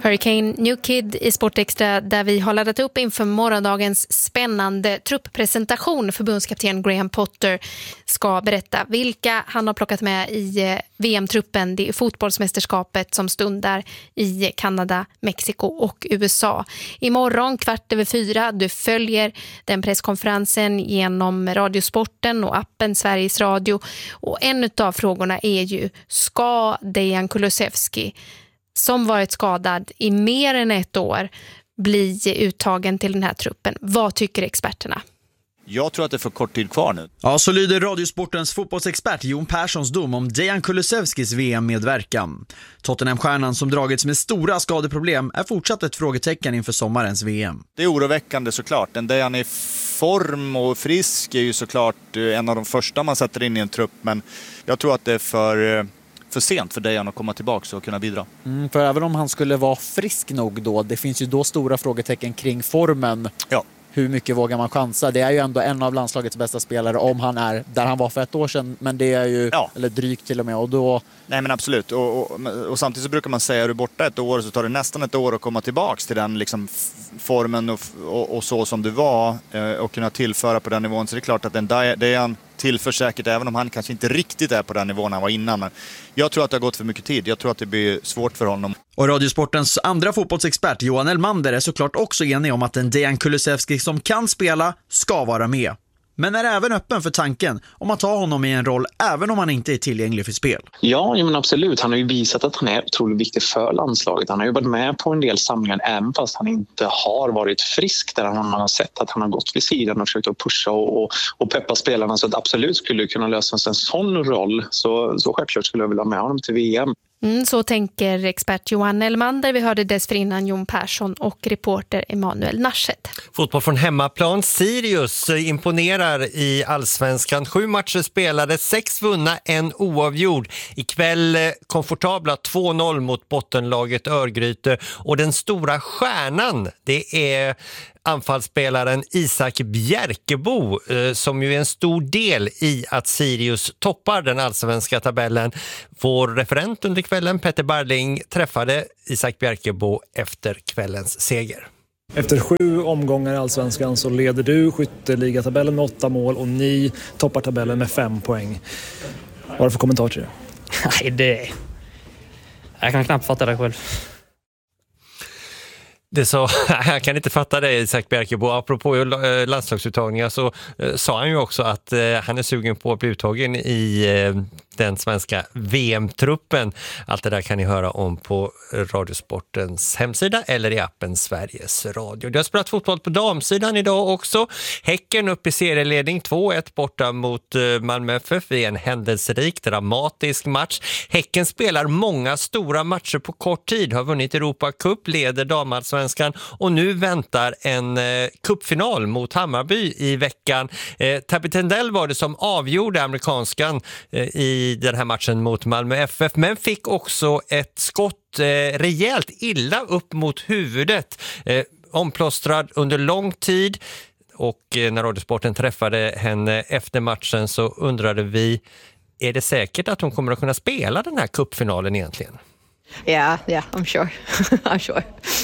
Hurricane New Kid i Sportextra, där vi har laddat upp inför morgondagens spännande trupppresentation. Förbundskapten Graham Potter ska berätta vilka han har plockat med i VM-truppen. Det är fotbollsmästerskapet som stundar i Kanada, Mexiko och USA. Imorgon 4:15, du följer den presskonferensen genom Radiosporten och appen Sveriges Radio. Och en av frågorna är ju, ska Dejan Kulusevski, som varit skadad i mer än ett år, bli uttagen till den här truppen? Vad tycker experterna? Jag tror att det är för kort tid kvar nu. Ja, så lyder Radiosportens fotbollsexpert Jon Perssons dom om Dejan Kulusevskis VM-medverkan. Tottenham-stjärnan som dragits med stora skadeproblem är fortsatt ett frågetecken inför sommarens VM. Det är oroväckande såklart. Den Dejan i form och frisk är ju såklart en av de första man sätter in i en trupp. Men jag tror att det är för sent för Dejan att komma tillbaka och kunna bidra. För även om han skulle vara frisk nog då, det finns ju då stora frågetecken kring formen. Ja. Hur mycket vågar man chansa? Det är ju ändå en av landslagets bästa spelare om han är där han var för ett år sedan. Men det är ju, eller drygt till och med. Och då... Nej, men absolut. Och samtidigt så brukar man säga, är du borta ett år så tar det nästan ett år att komma tillbaka till den liksom formen och så som du var och kunna tillföra på den nivån. Så det är klart att det är han tillför säkert, även om han kanske inte riktigt är på den nivån han var innan. Men jag tror att det har gått för mycket tid. Jag tror att det blir svårt för honom. Och Radiosportens andra fotbollsexpert Johan Elmander är såklart också enig om att en Dejan Kulusevski som kan spela ska vara med. Men är även öppen för tanken om att ta honom i en roll även om han inte är tillgänglig för spel. Ja, men absolut. Han har ju visat att han är otroligt viktig för landslaget. Han har ju varit med på en del samlingar även fast han inte har varit frisk. Där man har sett att han har gått vid sidan och försökt att pusha och peppa spelarna. Så att absolut skulle kunna lösa en sån roll. Så självklart skulle jag vilja ha med honom till VM. Så tänker expert Johan Elmander. Vi hörde dessförinnan Jon Persson och reporter Emanuel Naschet. Fotboll från hemmaplan. Sirius imponerar i Allsvenskan. 7 matcher spelade, 6 vunna, 1 oavgjord. Ikväll komfortabla 2-0 mot bottenlaget Örgryte. Och den stora stjärnan, det är anfallsspelaren Isak Bjerkebo som ju är en stor del i att Sirius toppar den allsvenska tabellen. Vår referent under kvällen, Petter Barling, träffade Isak Bjerkebo efter kvällens seger. Efter 7 omgångar i Allsvenskan så leder du skytteligatabellen med 8 mål och ni toppar tabellen med 5 poäng. Vad är det för kommentar till det? Nej, jag kan knappt fatta det själv. Det så, jag kan inte fatta det, Isak Bjerkebo. Apropå landslagsuttagningar så sa han ju också att han är sugen på att bli uttagen i den svenska VM-truppen. Allt det där kan ni höra om på Radiosportens hemsida eller i appen Sveriges Radio. Det har spelat fotboll på damsidan idag också. Häcken upp i serieledning 2-1 borta mot Malmö FF i en händelserik, dramatisk match. Häcken spelar många stora matcher på kort tid, har vunnit Europa Cup, leder damallsvenskan och nu väntar en cupfinal mot Hammarby i veckan. Tabby Tendell var det som avgjorde amerikanskan i den här matchen mot Malmö FF, men fick också ett skott rejält illa upp mot huvudet, omplåstrad under lång tid. Och när Radiosporten träffade henne efter matchen så undrade vi, är det säkert att hon kommer att kunna spela den här cupfinalen egentligen? Yeah, I'm sure. I'm sure.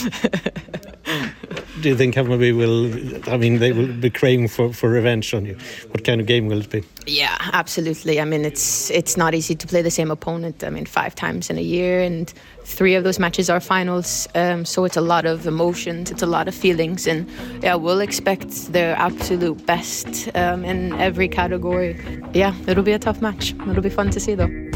Do you think Hammarby they will be craving for revenge on you? What kind of game will it be? Yeah, absolutely. I mean, it's not easy to play the same opponent. I mean, 5 times in a year, and 3 of those matches are finals. So it's a lot of emotions, it's a lot of feelings, and yeah, we'll expect their absolute best in every category. Yeah, it'll be a tough match. It'll be fun to see though.